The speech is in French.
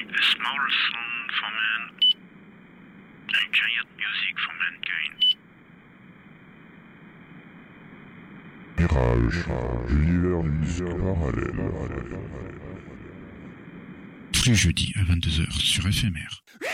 A small song for man, a giant music for mankind. Mirage, l'univers du musique parallèle. Tous les jeudis à 22h sur FMR.